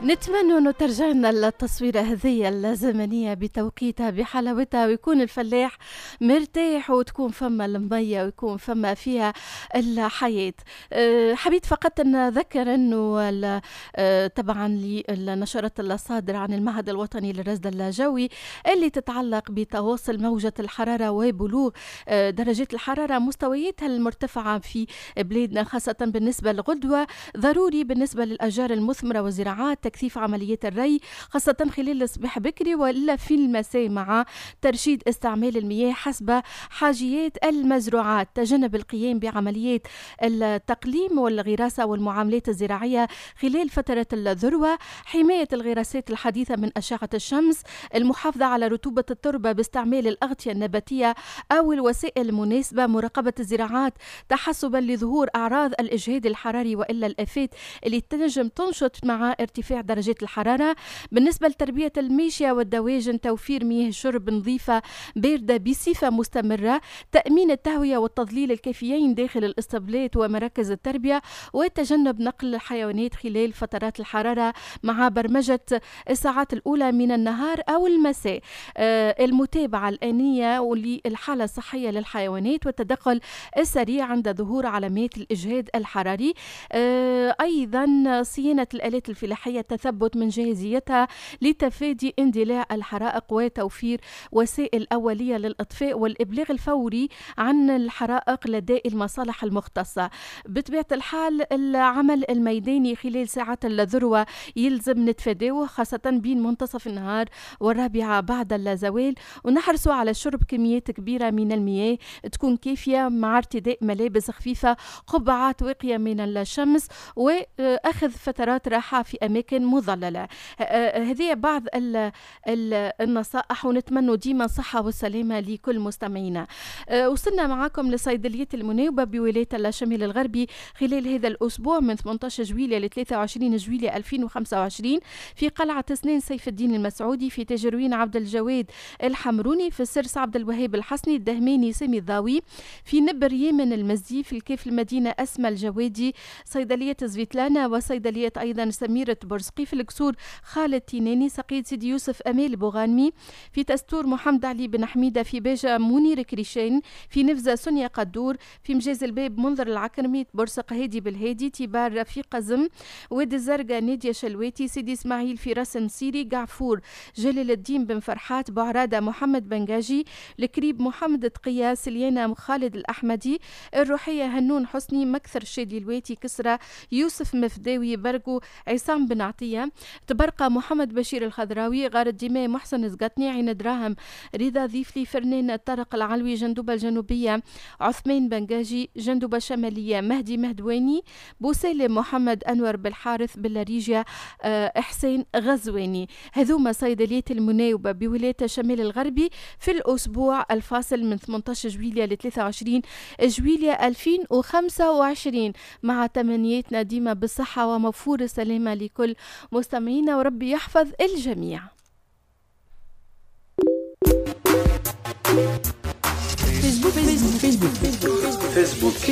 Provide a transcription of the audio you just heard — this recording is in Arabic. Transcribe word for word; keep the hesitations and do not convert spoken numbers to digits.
نتمنى انه ترجع لنا التصويره هذه الزمنيه بتوقيتها بحلاوتها، ويكون الفلاح مرتاح وتكون فما الميه ويكون فما فيها الحياه. أه حبيت فقط ان اذكر انه أه طبعا للنشرات الصادره عن المعهد الوطني للرصد الجوي اللي تتعلق بتواصل موجه الحراره وبلوغ أه درجات الحراره مستوياتها المرتفعه في بلادنا، خاصه بالنسبه للغدوه. ضروري بالنسبه للاشجار المثمره والزراعات تكثيف عمليات الري خاصة خلال الصباح بكري وإلا في المساء، مع ترشيد استعمال المياه حسب حاجيات المزروعات، تجنب القيام بعمليات التقليم والغراسة والمعاملات الزراعية خلال فترة الذروة، حماية الغراسات الحديثة من أشعة الشمس، المحافظة على رطوبة التربة باستعمال الأغطية النباتية أو الوسائل المناسبة، مراقبة الزراعات تحسبا لظهور أعراض الإجهاد الحراري وإلا الآفات اللي تنجم تنشط مع ارتفاع درجات الحرارة. بالنسبة لتربية الماشية والدواجن توفير مياه شرب نظيفة باردة بصفة مستمرة، تأمين التهوية والتظليل الكافيين داخل الاسطبلات ومراكز التربية، وتجنب نقل الحيوانات خلال فترات الحرارة مع برمجة الساعات الأولى من النهار أو المساء. آه المتابعة الآنية للحالة الصحية للحيوانات والتدخل السريع عند ظهور علامات الإجهاد الحراري. آه أيضا صيانة الآلات الفلاحية، تثبت من جاهزيتها لتفادي اندلاع الحرائق وتوفير وسائل أولية للإطفاء والإبلاغ الفوري عن الحرائق لدى المصالح المختصة. بطبيعة الحال العمل الميداني خلال ساعات الذروة يلزم نتفادوه خاصة بين منتصف النهار والرابعة بعد الزوال، ونحرصوا على شرب كميات كبيرة من المياه تكون كافية مع ارتداء ملابس خفيفة، قبعات واقية من الشمس، وأخذ فترات راحة في أماكن مظللة. هذه بعض ال ال النصائح، ونتمنى ديما صحة والسلامة لكل مستمعينا. وصلنا معكم لصيدلية المناوبة بولاية الشمال الغربي خلال هذا الأسبوع من ثمانية عشر جويلية ل ثلاثة وعشرين جويلية ألفين وخمسة وعشرين في قلعة سنين سيف الدين المسعودي، في تجروين عبد الجواد الحمروني، في السرس عبد الوهاب الحسني، الدهماني سامي الضاوي، في نبر يمن المزدي، في الكيف المدينة أسمى الجوادي، صيدلية زفيتلانا، وصيدلية أيضا سميرة برزقي، في الكسور خالد تيناني، سقيد سيدي يوسف أمال بوغانمي، في تستور محمد علي بن حميدة، في باجة منير كريشين، في نفزة سونيا قدور، في مجاز الباب منظر العكرمي، برسق هادي بالهادي، تيبار رفيق زم، وادي الزرقاء نادية شلواتي، سيدي اسماعيل في راس نصيري، قعفور جلال الدين بن فرحات، بعرادة محمد بنجاجي، الكريب محمد تقية، سليانة خالد الأحمدي، الروحية هنون حسني، مكثر شادي الواتي، كسرة يوسف مفداوي، برقو عصام بن عطية، تبرقى محمد بشير الخضراوي، غار الدماء محسن زقطني، عين دراهم رضا ضيفلي، فرنان الطرق العلوي، جندوبة الجنوبية عثمان بنجاجي، جندوبة شمالية مهدي مهدواني، بوسالم محمد أنور بالحارث باللاريجيا، أه إحسان غزواني. هذوما صيدليات المناوبة بولاية الشمال الغربي في الأسبوع الفاصل من ثمانية عشر جويلية ل ثلاثة وعشرين جويلية ألفين وخمسة وعشرين، مع تمنياتنا ديما بالصحة وموفور السلامة لكل مستمعينا، وربي يحفظ الجميع. فيسبوك فيسبوك فيسبوك فيسبوك